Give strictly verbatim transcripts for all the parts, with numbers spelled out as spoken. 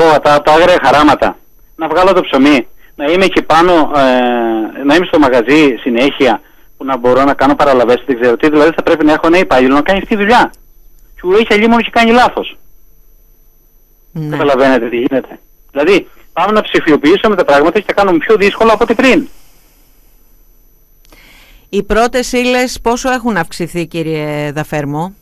αγροτικό, τα, τα άγρια χαράματα, να βγάλω το ψωμί, να είμαι εκεί πάνω, ε, να είμαι στο μαγαζί συνέχεια, που να μπορώ να κάνω παραλαβές, δεν ξέρω τι, δηλαδή θα πρέπει να έχω ένα υπάλληλο να κάνει αυτή τη δουλειά. Του έχει αλλήμον και κάνει λάθος. Ναι. Καταλαβαίνετε τι γίνεται. Δηλαδή, πάμε να ψηφιοποιήσουμε τα πράγματα και θα κάνουμε πιο δύσκολο από ό,τι πριν. Οι πρώτες ύλες πόσο έχουν αυξηθεί, κύριε Δαφέρμο?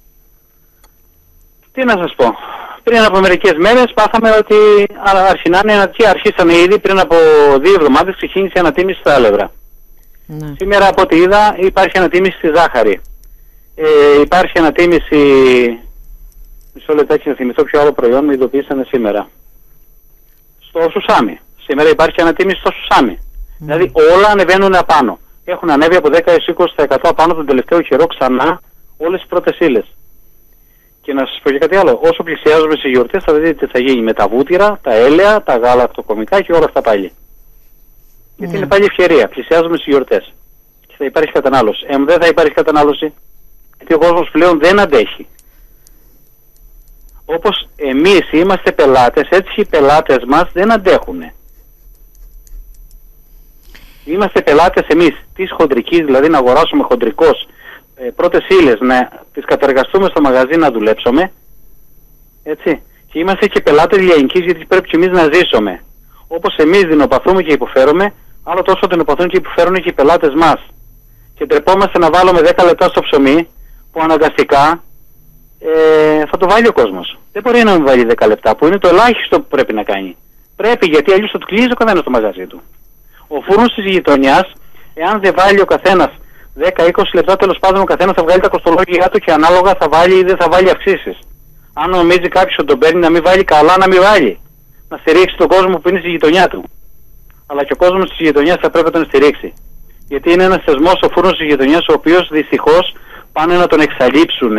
Τι να σας πω. Πριν από μερικές μέρες πάθαμε ότι αρχινάνε, αρχίσαμε ήδη πριν από δύο εβδομάδες, ξεκίνησε η ανατίμηση στα άλευρα. Ναι. Σήμερα από ό,τι είδα υπάρχει ανατίμηση στη ζάχαρη. Ε, υπάρχει ανατίμηση, μισό λεπτάκι να θυμηθώ ποιο άλλο προϊόν με ειδοποίησανε σήμερα. Στο σουσάμι. Σήμερα υπάρχει ανατίμηση στο σουσάμι. Mm. Δηλαδή όλα ανεβαίνουν απάνω. Έχουν ανέβει από δέκα έως είκοσι τοις εκατό απάνω τον τελευταίο καιρό ξανά όλες τις πρώτες ύλες. Και να σας πω και κάτι άλλο. Όσο πλησιάζουμε σε γιορτές θα δείτε τι θα γίνει με τα βούτυρα, τα έλαια, τα γάλακτοκομικά και όλα αυτά πάλι. Mm. Γιατί είναι πάλι ευκαιρία. Πλησιάζουμε στις γιορτές. Και θα υπάρχει κατανάλωση. Ε, δεν θα υπάρχει κατανάλωση. Γιατί ο κόσμος πλέον δεν αντέχει. Όπως εμείς είμαστε πελάτες, έτσι οι πελάτες μας δεν αντέχουν. Είμαστε πελάτες εμείς της χοντρικής, δηλαδή να αγοράσουμε χοντρικώς ε, πρώτες ύλες, να τις κατεργαστούμε στο μαγαζί να δουλέψουμε. Έτσι. Και είμαστε και πελάτες λιανικής, γιατί πρέπει και εμείς να ζήσουμε. Όπως εμείς δεινοπαθούμε και υποφέρουμε, άλλο τόσο δεινοπαθούν και υποφέρουν και οι πελάτες μας. Και τρεπόμαστε να βάλουμε δέκα λεπτά στο ψωμί, που αναγκαστικά ε, θα το βάλει ο κόσμος. Δεν μπορεί να μην βάλει δέκα λεπτά, που είναι το ελάχιστο που πρέπει να κάνει. Πρέπει, γιατί αλλιώς θα του κλείσει ο καθένας το μαγαζί του. Ο φούρνος της γειτονιάς, εάν δεν βάλει ο καθένας δέκα με είκοσι λεπτά, τέλος πάντων ο καθένας θα βγάλει τα κοστολόγια του και ανάλογα θα βάλει ή δεν θα βάλει αυξήσεις. Αν νομίζει κάποιος ότι τον παίρνει να μην βάλει, καλά να μην βάλει. Να στηρίξει τον κόσμο που είναι στη γειτονιά του. Αλλά και ο κόσμος της γειτονιάς θα πρέπει να τον στηρίξει. Γιατί είναι ένας θεσμός, ο φούρνος της γειτονιάς, ο οποίος δυστυχώς πάνε να τον εξαλείψουν.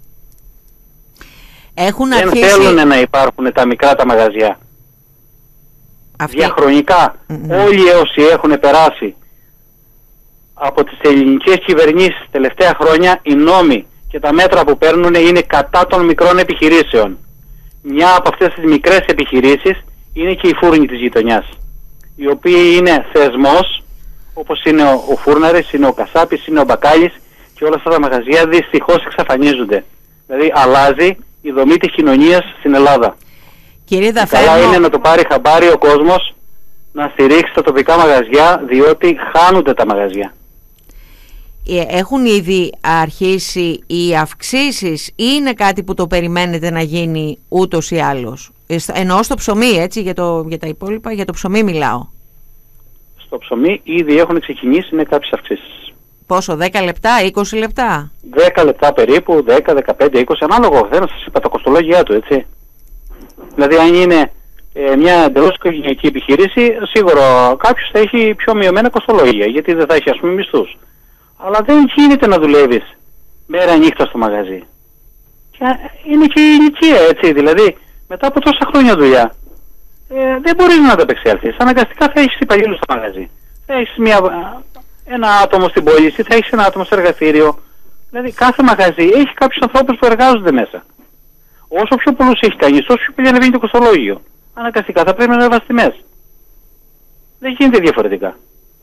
Έχουν δεν αρχίσει... θέλουν να υπάρχουν τα μικρά τα μαγαζιά. Αυτή... Διαχρονικά mm-hmm. όλοι όσοι έχουν περάσει από τις ελληνικές κυβερνήσεις τελευταία χρόνια, οι νόμοι και τα μέτρα που παίρνουν είναι κατά των μικρών επιχειρήσεων. Μια από αυτές τις μικρές επιχειρήσεις είναι και οι φούρνοι της γειτονιάς, οι οποίοι είναι θεσμός, όπως είναι ο, ο φούρναρης, είναι ο κασάπης, είναι ο μπακάλης, και όλα αυτά τα μαγαζιά δυστυχώς εξαφανίζονται. Δηλαδή αλλάζει η δομή της κοινωνίας στην Ελλάδα. Κύριε Δαφέρμο, καλά είναι να το πάρει χαμπάρι ο κόσμος, να στηρίξει τα τοπικά μαγαζιά, διότι χάνονται τα μαγαζιά. Έχουν ήδη αρχίσει οι αυξήσεις ή είναι κάτι που το περιμένετε να γίνει ούτως ή άλλως? Εννοώ στο ψωμί, έτσι, για, το, για τα υπόλοιπα, για το ψωμί μιλάω. Στο ψωμί ήδη έχουν ξεκινήσει με κάποιες αυξήσεις. Πόσο, δέκα λεπτά, είκοσι λεπτά? δέκα λεπτά περίπου, δέκα, δεκαπέντε, είκοσι, ανάλογο, δεν σας είπα τα κοστολόγια του, έτσι. Δηλαδή αν είναι ε, μια εντελώς οικογενειακή επιχείρηση, σίγουρα κάποιος θα έχει πιο μειωμένα κοστολόγια, γιατί δεν θα έχει, ας πούμε, μισθούς. Αλλά δεν γίνεται να δουλεύεις μέρα νύχτα στο μαγαζί. Και είναι και η ηλικία, έτσι, δηλαδή μετά από τόσα χρόνια δουλειά ε, δεν μπορείς να ανταπεξέλθεις. Αναγκαστικά θα έχεις υπαλλήλους στο μαγαζί. Θα έχεις μια, ένα άτομο στην πώληση, θα έχεις ένα άτομο στο εργαστήριο. Δηλαδή κάθε μαγαζί έχει κάποιους ανθρώπους που εργάζονται μέσα. Όσο πιο πολλούς έχει κανείς, όσο πιο πολύ ανεβαίνει το κοστολόγιο. Αναγκαστικά θα πρέπει να ανεβάσει τιμές. Δεν γίνεται διαφορετικά.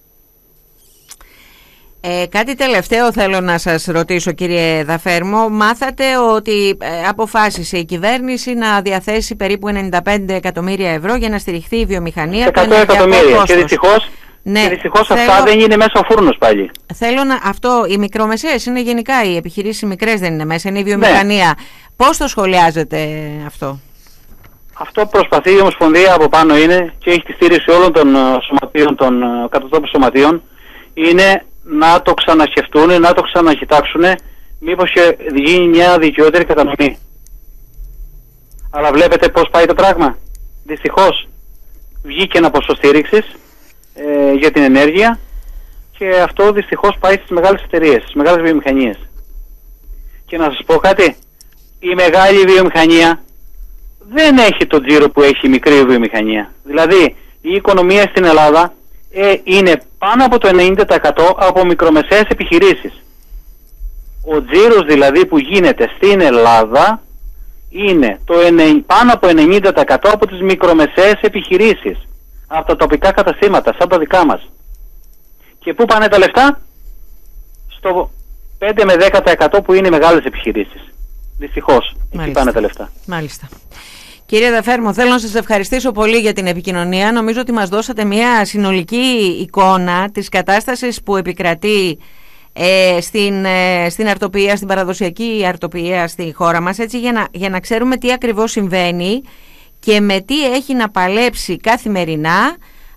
Ε, κάτι τελευταίο θέλω να σας ρωτήσω, κύριε Δαφέρμο. Μάθατε ότι ε, αποφάσισε η κυβέρνηση να διαθέσει περίπου ενενήντα πέντε εκατομμύρια ευρώ για να στηριχθεί η βιομηχανία. εκατό εκατομμύρια και δυστυχώς, ναι, και δυστυχώς θέλω... αυτά δεν είναι μέσα ο φούρνος πάλι. Θέλω να... Αυτό, οι μικρομεσαίες είναι γενικά, οι επιχειρήσεις μικρές δεν είναι μέσα, είναι η βιομηχανία. Ναι. Πώς το σχολιάζετε αυτό? Αυτό προσπαθεί η Ομοσπονδία από πάνω είναι και έχει τη στήριξη όλων των σωματείων, των κατατόπων σωματείων, είναι να το ξανασκεφτούν, να το ξανακοιτάξουν, μήπως και γίνει μια δικαιότερη κατανομή. Αλλά βλέπετε πώς πάει το πράγμα. Δυστυχώς βγήκε ένα ποσό στήριξης ε, για την ενέργεια και αυτό δυστυχώς πάει στις μεγάλες εταιρείες, στις μεγάλες βιομηχανίες. Και να σας πω κάτι, η μεγάλη βιομηχανία δεν έχει το τζίρο που έχει η μικρή βιομηχανία. Δηλαδή η οικονομία στην Ελλάδα ε, είναι πάνω από το ενενήντα τοις εκατό από μικρομεσαίες επιχειρήσεις. Ο τζίρος δηλαδή που γίνεται στην Ελλάδα είναι το πάνω από ενενήντα τοις εκατό από τις μικρομεσαίες επιχειρήσεις, από τα τοπικά καταστήματα, σαν τα δικά μας. Και πού πάνε τα λεφτά? Στο πέντε με δέκα τοις εκατό που είναι οι μεγάλες επιχειρήσεις. Δυστυχώς, εκεί πάνε τα λεφτά. Μάλιστα. Κύριε Δεφέρμο, θέλω να σας ευχαριστήσω πολύ για την επικοινωνία. Νομίζω ότι μας δώσατε μια συνολική εικόνα της κατάστασης που επικρατεί ε, στην, ε, στην αρτοποιία, στην παραδοσιακή αρτοποιία στη χώρα μας, έτσι, για να, για να ξέρουμε τι ακριβώς συμβαίνει και με τι έχει να παλέψει καθημερινά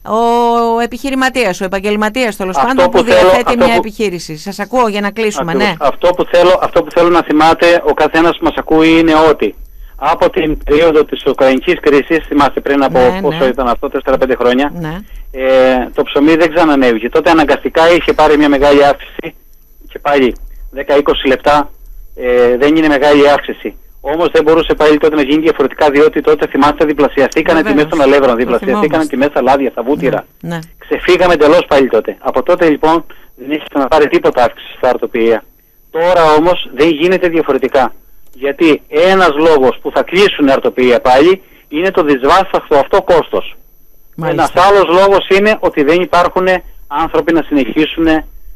ο επιχειρηματίας, ο επαγγελματίας, τέλος πάντων, που διαθέτει μια που... επιχείρηση. Σας ακούω για να κλείσουμε. Ναι. Αυτό, που θέλω, αυτό που θέλω να θυμάται ο καθένας που μας ακούει είναι ότι από την περίοδο της Ουκρανικής κρίσης, θυμάστε πριν από ναι, πόσο ναι. ήταν αυτό, τέσσερα πέντε χρόνια, ναι. ε, το ψωμί δεν ξανανέβηκε. Τότε αναγκαστικά είχε πάρει μια μεγάλη αύξηση και πάλι δέκα με είκοσι λεπτά ε, δεν είναι μεγάλη αύξηση. Όμως δεν μπορούσε πάλι τότε να γίνει διαφορετικά, διότι τότε θυμάστε διπλασιαστήκαν οι τιμές των αλεύρων, διπλασιαστήκαν οι τιμές στα λάδια, στα βούτυρα. Ναι, ναι. Ξεφύγαμε εντελώς πάλι τότε. Από τότε λοιπόν δεν έχει ξαναπάρει τίποτα αύξηση στα αρτοποιία. Τώρα όμως δεν γίνεται διαφορετικά. Γιατί ένας λόγος που θα κλείσουν αρτοποιία πάλι είναι το δυσβάσταχτο αυτό κόστος. Ένας άλλος λόγος είναι ότι δεν υπάρχουν άνθρωποι να συνεχίσουν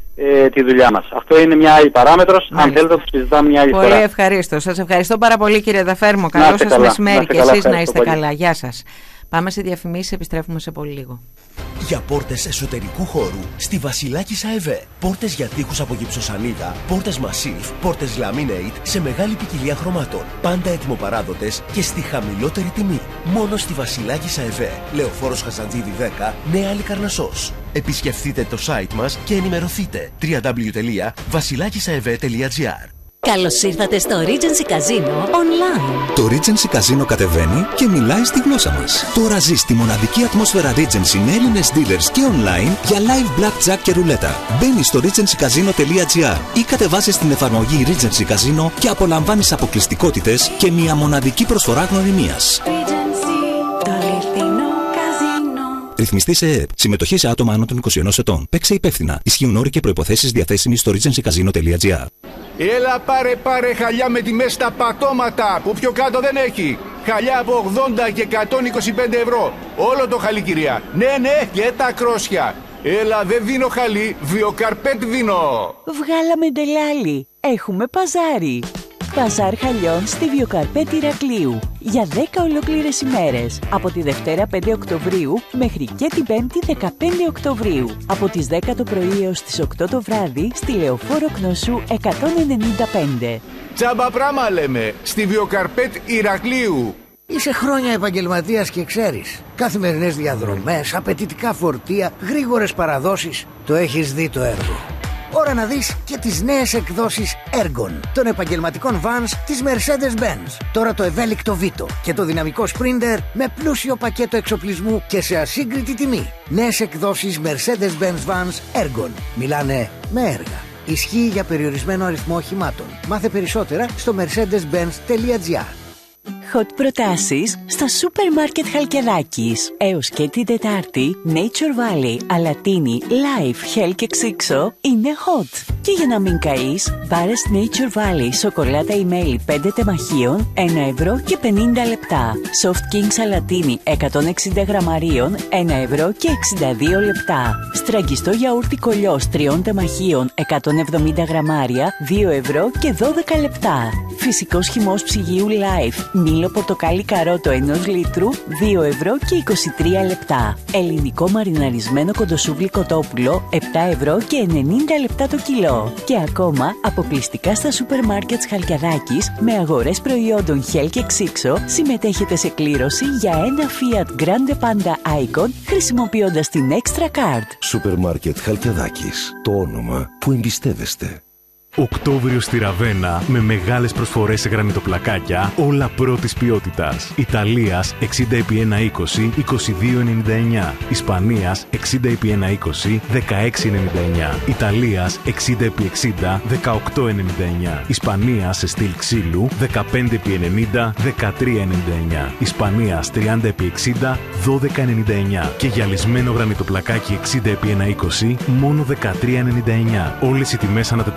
ε, τη δουλειά μας. Αυτό είναι μια άλλη παράμετρος. Μάλιστα. Αν θέλετε το συζητάμε μια άλλη πολύ φορά. Πολύ ευχαρίστω. Σας ευχαριστώ πάρα πολύ, κύριε Δεφέρμο. Καλό σας μεσημέρι και εσείς να είστε πολύ καλά. Γεια σας. Πάμε σε διαφημίσεις, επιστρέφουμε σε πολύ λίγο. Για πόρτες εσωτερικού χώρου στη Βασιλάκης ΑΕΒ. Πόρτες για τοίχους από γυψοσανίδα, πόρτες Massif, πόρτες Laminate σε μεγάλη ποικιλία χρωμάτων. Πάντα έτοιμοπαράδοτες και στη χαμηλότερη τιμή. Μόνο στη Βασιλάκης ΑΕΒ. Λεωφόρος Χαζαντζίδη δέκα, Νέα Λικαρνασσός. Επισκεφτείτε το site μας και ενημερωθείτε. double-u double-u double-u τελεία βασιλάκισαεβ τελεία τζι άρ. Καλώς ήρθατε στο Regency Casino Online. Το Regency Casino κατεβαίνει και μιλάει στη γλώσσα μας. Τώρα ζεις τη μοναδική ατμόσφαιρα Regency με Έλληνες dealers και online για live blackjack και ρουλέτα. Μπαίνεις στο regency casino τελεία τζι άρ ή κατεβάζεις την εφαρμογή Regency Casino και απολαμβάνεις αποκλειστικότητες και μια μοναδική προσφορά γνωριμίας. Regency, το αληθινό καζίνο. Ρυθμιστή σε ΕΕΠ. Συμμετοχή σε άτομα άνω των είκοσι ενός ετών. Παίξε υπεύθυνα. Ισχύουν όροι και προϋποθέσεις διαθέσιμοι στο regency casino τελεία τζι άρ. Έλα πάρε πάρε χαλιά με τιμές στα πατώματα που πιο κάτω δεν έχει. Χαλιά από ογδόντα και εκατόν είκοσι πέντε ευρώ. Όλο το χαλί, κυρία. Ναι, ναι, και τα κρόσια. Έλα, δεν δίνω χαλί, βιοκαρπέτ δίνω. Βγάλαμε ντελάλι. Έχουμε παζάρι. Παζάρ χαλιών στη Βιοκαρπέτ Ηρακλείου για δέκα ολόκληρες ημέρες, από τη Δευτέρα πέντε Οκτωβρίου μέχρι και την Πέμπτη δεκαπέντε Οκτωβρίου, από τις δέκα το πρωί έως τις οκτώ το βράδυ στη Λεωφόρο Κνωσού εκατόν ενενήντα πέντε. Τσάμπα πράμα λέμε, στη Βιοκαρπέτ Ηρακλείου. Είσαι χρόνια επαγγελματίας και ξέρεις. Καθημερινές διαδρομές, απαιτητικά φορτία, γρήγορες παραδόσεις. Το έχεις δει το έργο. Ώρα να δεις και τις νέες εκδόσεις Ergon των επαγγελματικών vans της Mercedes-Benz. Τώρα το ευέλικτο Vito και το δυναμικό Sprinter με πλούσιο πακέτο εξοπλισμού και σε ασύγκριτη τιμή. Νέες εκδόσεις Mercedes-Benz vans Ergon. Μιλάνε με έργα. Ισχύει για περιορισμένο αριθμό οχημάτων. Μάθε περισσότερα στο mercedes benz τελεία τζι άρ. Hot προτάσεις στα σούπερ μάρκετ Χαλκιδάκης. Έως και την Τετάρτη, Nature Valley, Αλατίνη, Life, Hell και Ξύξο είναι hot. Και για να μην καείς, μπάρες Nature Valley, σοκολάτα ημέλη πέντε τεμαχίων, ένα ευρώ και πενήντα λεπτά. Soft King Αλατίνη, εκατόν εξήντα γραμμαρίων, ένα ευρώ και εξήντα δύο λεπτά. Στραγγιστό γιαούρτι κολλιός τριών τεμαχίων, εκατόν εβδομήντα γραμμάρια, δύο ευρώ και δώδεκα λεπτά. Φυσικός χυμός ψυγείου Life, μήλο πορτοκάλι καρότο ενός λίτρου, δύο ευρώ και είκοσι τρία λεπτά. Ελληνικό μαριναρισμένο κοντοσούβλι κοτόπουλο, επτά ευρώ και ενενήντα λεπτά το κιλό. Και ακόμα αποκλειστικά στα σούπερ μάρκετ Χαλκιαδάκης με αγορές προϊόντων Hell και Ξύξο συμμετέχετε σε κλήρωση για ένα Fiat Grande Panda Icon χρησιμοποιώντας την Extra Card. Σούπερ μάρκετ Χαλκιαδάκης. Το όνομα που εμπιστεύεστε. Οκτώβριο στη Ραβένα με μεγάλες προσφορές σε γρανιτοπλακάκια, όλα πρώτης ποιότητας. Ιταλίας εξήντα επί ένα είκοσι, είκοσι δύο ενενήντα εννιά. Ισπανίας εξήντα επί ένα είκοσι, δεκαέξι ενενήντα εννιά. Ιταλίας εξήντα επί εξήντα, δεκαοκτώ ενενήντα εννιά. Ισπανίας σε στυλ ξύλου δεκαπέντε επί ενενήντα, δεκατρία ενενήντα εννιά. Ισπανίας τριάντα επί εξήντα, δώδεκα ενενήντα εννιά. Και γυαλισμένο γρανιτοπλακάκι εξήντα επί ένα είκοσι, μόνο δεκατρία ενενήντα εννιά. Όλες οι τιμές ανά τετραγωνικό.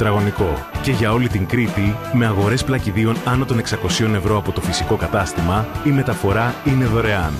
φυσικό. Και για όλη την Κρήτη, με αγορές πλακιδίων άνω των εξακοσίων ευρώ από το φυσικό κατάστημα, η μεταφορά είναι δωρεάν.